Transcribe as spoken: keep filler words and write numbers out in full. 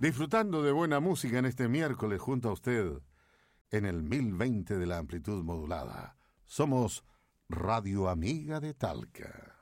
disfrutando de buena música en este miércoles junto a usted en el mil veinte de la amplitud modulada. Somos Radio Amiga de Talca.